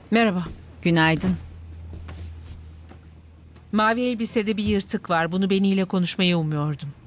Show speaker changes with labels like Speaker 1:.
Speaker 1: Merhaba.
Speaker 2: Günaydın.
Speaker 1: Mavi elbisede bir yırtık var. Bunu Beni ile konuşmayı umuyordum.